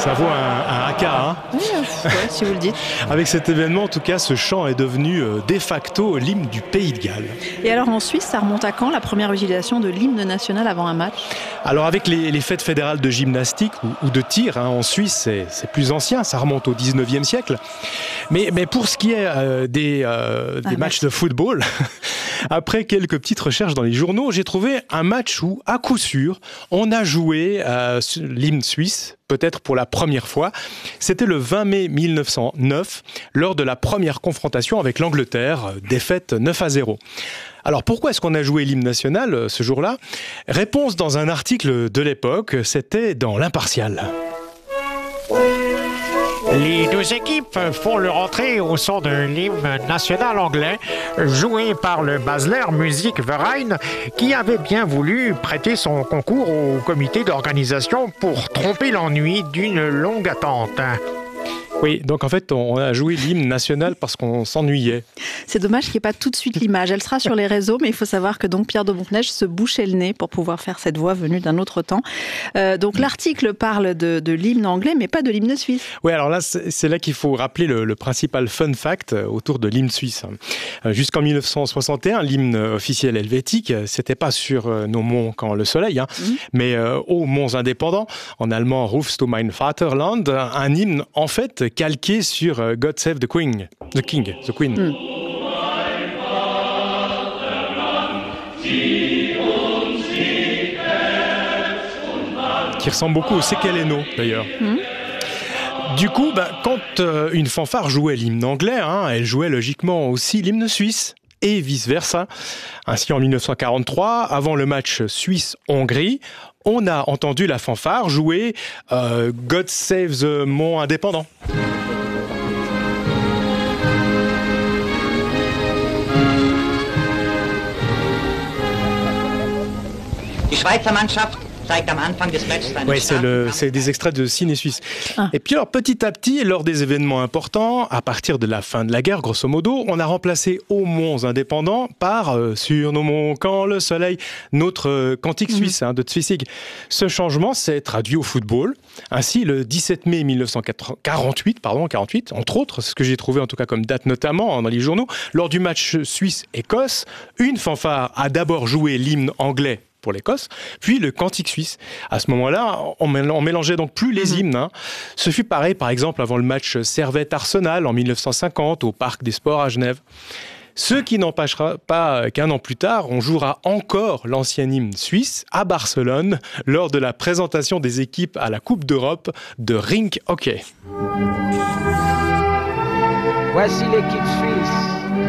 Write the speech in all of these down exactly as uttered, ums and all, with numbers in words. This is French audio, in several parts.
Ça vaut un, un haka, hein. Oui, euh, ouais, si vous le dites. Avec cet événement, en tout cas, ce chant est devenu euh, de facto l'hymne du Pays de Galles. Et alors en Suisse, ça remonte à quand la première utilisation de l'hymne national avant un match? Alors avec les, les fêtes fédérales de gymnastique ou, ou de tir, hein, en Suisse, c'est, c'est plus ancien, ça remonte au dix-neuvième siècle. Mais, mais pour ce qui est euh, des, euh, des ah, matchs merci. de football, après quelques petites recherches dans les journaux, j'ai trouvé un match où, à coup sûr, on a joué euh, l'hymne suisse, peut-être pour la première fois. C'était le vingt mai mille neuf cent neuf, lors de la première confrontation avec l'Angleterre, défaite neuf à zéro. Alors pourquoi est-ce qu'on a joué l'hymne national ce jour-là? Réponse dans un article de l'époque, c'était dans l'Impartial. Les deux équipes font leur entrée au son de l'hymne national anglais, joué par le Basler Musikverein, qui avait bien voulu prêter son concours au comité d'organisation pour tromper l'ennui d'une longue attente. Oui, donc en fait, on a joué l'hymne national parce qu'on s'ennuyait. C'est dommage qu'il n'y ait pas tout de suite l'image. Elle sera sur les réseaux, mais il faut savoir que donc Pierre de Bocnège se bouchait le nez pour pouvoir faire cette voix venue d'un autre temps. Euh, donc l'article parle de, de l'hymne anglais, mais pas de l'hymne suisse. Oui, alors là, c'est, c'est là qu'il faut rappeler le, le principal fun fact autour de l'hymne suisse. Jusqu'en mille neuf cent soixante et un, l'hymne officiel helvétique, c'était pas sur nos monts quand le soleil, hein, mmh. mais euh, aux monts indépendants, en allemand Rufst du mein Vaterland, un hymne en fait calqué sur uh, God Save the Queen, the King, the Queen. Mm. Qui ressemble beaucoup au Sekeleno d'ailleurs. Mm. Du coup, bah, quand euh, une fanfare jouait l'hymne anglais, hein, elle jouait logiquement aussi l'hymne suisse. Et vice-versa. Ainsi, en mille neuf cent quarante-trois, avant le match Suisse-Hongrie, on a entendu la fanfare jouer euh, God Save the Mont Indépendant. Die Schweizer Mannschaft zeigt am Anfang des Matches seine Oui, c'est, le, c'est des extraits de Ciné Suisse. Ah. Et puis alors, petit à petit, lors des événements importants, à partir de la fin de la guerre, grosso modo, on a remplacé aux monts indépendants par euh, sur nos monts quand le soleil, notre euh, cantique mmh. suisse hein, de Zwissig. Ce changement s'est traduit au football. Ainsi, le dix-sept mai mille neuf cent quarante-huit, pardon, quarante-huit, entre autres, ce que j'ai trouvé en tout cas comme date notamment dans les journaux, lors du match Suisse-Écosse, une fanfare a d'abord joué l'hymne anglais pour l'Écosse, puis le cantique suisse. À ce moment-là, on mélangeait donc plus les hymnes. Hein. Ce fut pareil, par exemple, avant le match Servette-Arsenal en mille neuf cent cinquante au Parc des Sports à Genève. Ce qui n'empêchera pas qu'un an plus tard, on jouera encore l'ancien hymne suisse à Barcelone lors de la présentation des équipes à la Coupe d'Europe de rink hockey. Voici l'équipe suisse.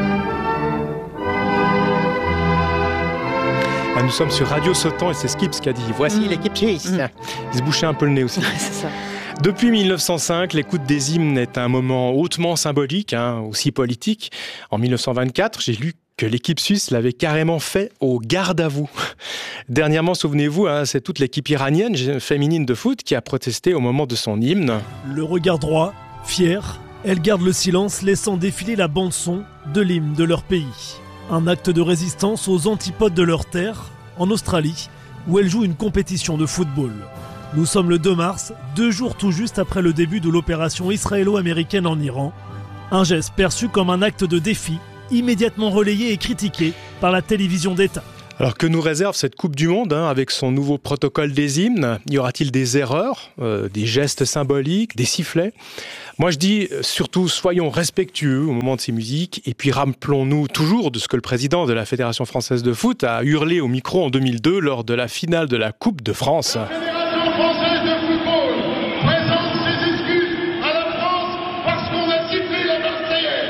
Ah, nous sommes sur Radio Sautant et c'est Skips qui a dit « Voici mmh. l'équipe suisse mmh. ». Il se bouchait un peu le nez aussi. C'est ça. Depuis mille neuf cent cinq, l'écoute des hymnes est un moment hautement symbolique, hein, aussi politique. En mille neuf cent vingt-quatre, j'ai lu que l'équipe suisse l'avait carrément fait au garde à vous. Dernièrement, souvenez-vous, hein, c'est toute l'équipe iranienne féminine de foot qui a protesté au moment de son hymne. Le regard droit, fier, elles gardent le silence, laissant défiler la bande-son de l'hymne de leur pays. Un acte de résistance aux antipodes de leur terre, en Australie, où elles jouent une compétition de football. Nous sommes le deux mars, deux jours tout juste après le début de l'opération israélo-américaine en Iran. Un geste perçu comme un acte de défi, immédiatement relayé et critiqué par la télévision d'État. Alors que nous réserve cette Coupe du Monde hein, avec son nouveau protocole des hymnes? Y aura-t-il des erreurs, euh, des gestes symboliques, des sifflets? Moi je dis surtout soyons respectueux au moment de ces musiques et puis rappelons-nous toujours de ce que le président de la Fédération française de foot a hurlé au micro en deux mille deux lors de la finale de la Coupe de France. La Fédération française de football présente ses excuses à la France parce qu'on a sifflé la Marseillaise.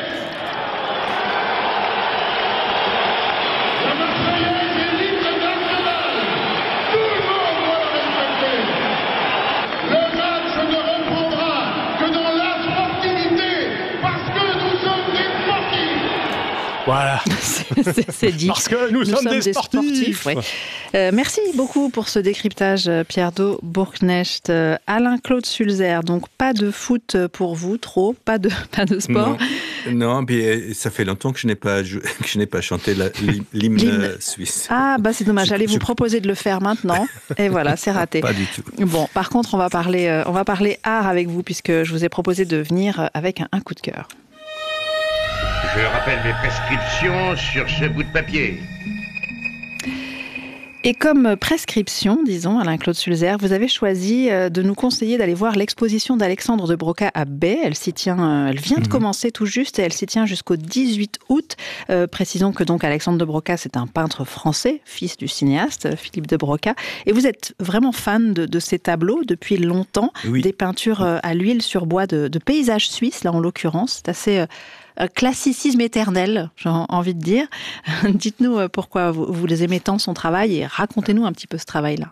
La Marseillaise est l'hymne national. Tout le monde doit la respecter. Le match ne reprendra que dans la sportivité parce que nous sommes des sportifs. Voilà. c'est, c'est dit. Parce que nous, nous sommes, sommes des, des sportifs. sportifs ouais. euh, merci beaucoup pour ce décryptage, Pierre de Bocnège. Euh, Alain-Claude Sulzer, donc pas de foot pour vous, trop, pas de, pas de sport. Non, mais ça fait longtemps que je n'ai pas, que je n'ai pas chanté la, l'hymne, l'hymne suisse. Ah, bah c'est dommage. J'allais je, vous je... proposer de le faire maintenant. Et voilà, c'est raté. Pas du tout. Bon, par contre, on va parler, euh, on va parler art avec vous, puisque je vous ai proposé de venir avec un, un coup de cœur. Je rappelle mes prescriptions sur ce bout de papier. Et comme prescription, disons, Alain-Claude Sulzer, vous avez choisi de nous conseiller d'aller voir l'exposition d'Alexandre de Broca à Bay. Elle s'y tient, elle vient de mmh. commencer tout juste et elle s'y tient jusqu'au dix-huit août. Euh, précisons que donc Alexandre de Broca, c'est un peintre français, fils du cinéaste Philippe de Broca. Et vous êtes vraiment fan de, de ces tableaux depuis longtemps, oui. des peintures à l'huile sur bois de, de paysages suisses, là en l'occurrence. C'est assez... Euh, classicisme éternel, j'ai envie de dire. Dites-nous pourquoi vous, vous les aimez tant son travail et racontez-nous un petit peu ce travail-là.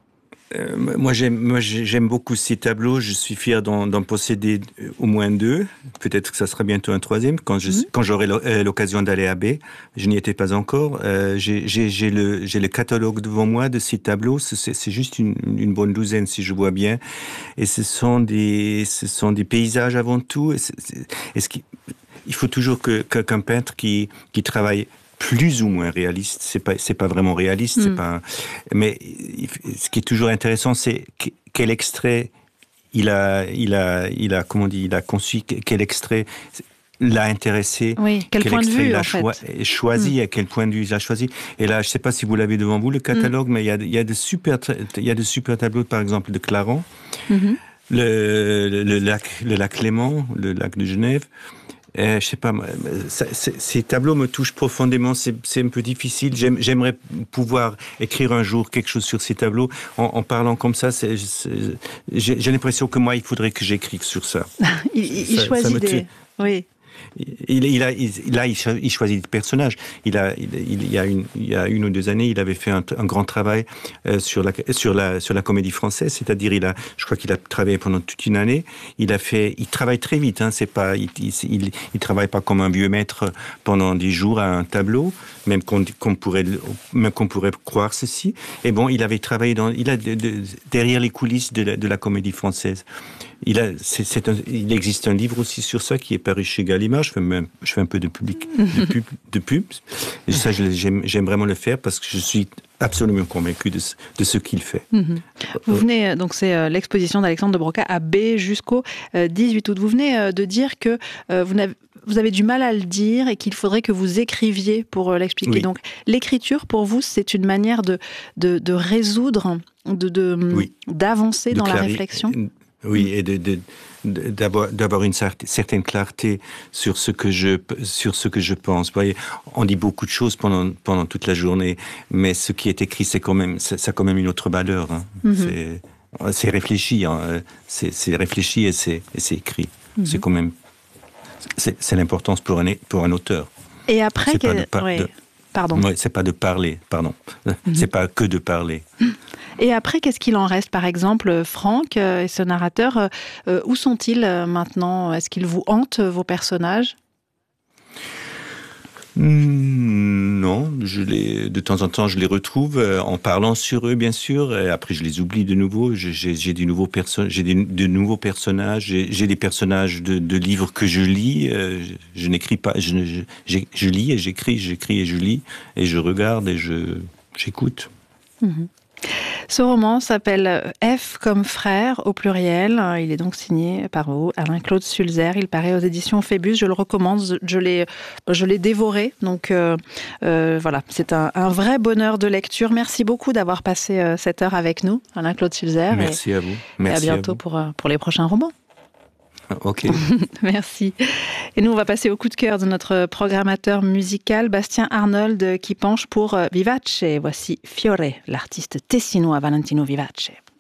Euh, moi, j'aime, moi, j'aime beaucoup ces tableaux. Je suis fier d'en, d'en posséder au moins deux. Peut-être que ça sera bientôt un troisième. Quand, je, mmh. quand j'aurai l'occasion d'aller à Bay, je n'y étais pas encore. Euh, j'ai, j'ai, j'ai, le, j'ai le catalogue devant moi de ces tableaux. C'est, c'est juste une, une bonne douzaine, si je vois bien. Et ce sont des, ce sont des paysages avant tout. Et, c'est, c'est, et ce qui, il faut toujours que, que, qu'un peintre qui, qui travaille plus ou moins réaliste, c'est pas, c'est pas vraiment réaliste, mmh. c'est pas, un, mais ce qui est toujours intéressant, c'est quel extrait il a, il a, il a, comment on dit, il a conçu, quel extrait l'a intéressé, oui, quel, quel point extrait de vue, il a en choi- fait. choisi, mmh. à quel point de vue il a choisi. Et là, je sais pas si vous l'avez devant vous, le catalogue, mmh. mais il y a, il y a de super, il y a de super tableaux, par exemple, de Clarence, mmh. le, le, le lac, le lac Léman, le lac de Genève. Euh, je sais pas, ça, ces tableaux me touchent profondément. C'est, c'est un peu difficile. J'aime, j'aimerais pouvoir écrire un jour quelque chose sur ces tableaux. En, en parlant comme ça, c'est, c'est, j'ai, j'ai l'impression que moi, il faudrait que j'écrive sur ça. il, il ça, choisit ça des... Oui. Il, il a, il, là, il, il choisit des personnages. Il a, il, il, y a une, il y a une ou deux années, il avait fait un, un grand travail euh, sur la, sur la, sur la comédie française. C'est-à-dire, il a, je crois qu'il a travaillé pendant toute une année. Il a fait, il travaille très vite. Hein, c'est pas, il, il, il, il travaille pas comme un vieux maître pendant des jours à un tableau, même qu'on, qu'on pourrait, même qu'on pourrait croire ceci. Et bon, il avait travaillé dans, il a de, de, derrière les coulisses de la, de la comédie française. Il a, c'est, c'est un, il existe un livre aussi sur ça qui est paru chez Gallimard. Je fais même, je fais un peu de public, de pub, de pub. Et ça, j'aime, j'aime vraiment le faire parce que je suis absolument convaincu de, de ce qu'il fait. Mmh. Vous venez, donc c'est l'exposition d'Alexandre de Broca à Bay jusqu'au dix-huit août. Vous venez de dire que vous n'avez Vous avez du mal à le dire et qu'il faudrait que vous écriviez pour l'expliquer. Oui. Donc, l'écriture, pour vous, c'est une manière de, de, de résoudre, de, de, oui. d'avancer de dans clari- la réflexion. Oui, et de, de, de, d'avoir, d'avoir une certaine clarté sur ce que je, sur ce que je pense. Vous voyez, on dit beaucoup de choses pendant, pendant toute la journée, mais ce qui est écrit, c'est quand même, ça, ça a quand même une autre valeur. Hein. Mm-hmm. C'est, c'est réfléchi, hein. c'est, c'est réfléchi et c'est, et c'est écrit. Mm-hmm. C'est quand même, c'est, c'est l'importance pour un, pour un auteur. Et après, c'est que... pas de par... oui. de... Pardon. Ouais, c'est pas de parler, pardon. Mm-hmm. C'est pas que de parler. Et après, qu'est-ce qu'il en reste? Par exemple, Franck et ce narrateur, euh, où sont-ils maintenant? Est-ce qu'ils vous hantent, vos personnages? Mmh, non, je les, de temps en temps, je les retrouve euh, en parlant sur eux, bien sûr. Et après, je les oublie de nouveau. J'ai, j'ai, j'ai, des, nouveaux perso- j'ai des, de nouveaux personnages. J'ai, j'ai des personnages de, de livres que je lis. Euh, je, je n'écris pas. Je, je, je lis et j'écris, j'écris et je lis. Et je regarde et je, j'écoute. Mmh. Ce roman s'appelle F comme frère au pluriel. Il est donc signé par vous, Alain-Claude Sulzer. Il paraît aux éditions Phébus. Je le recommande. Je l'ai, je l'ai dévoré. Donc euh, euh, voilà, c'est un, un vrai bonheur de lecture. Merci beaucoup d'avoir passé euh, cette heure avec nous, Alain-Claude Sulzer. Merci et, à vous. Merci et à bientôt à vous. Pour, pour les prochains romans. Ok. Merci. Et nous, on va passer au coup de cœur de notre programmateur musical, Bastien Arnold, qui penche pour Vivace. Voici Fiore, l'artiste tessinois Valentino Vivace.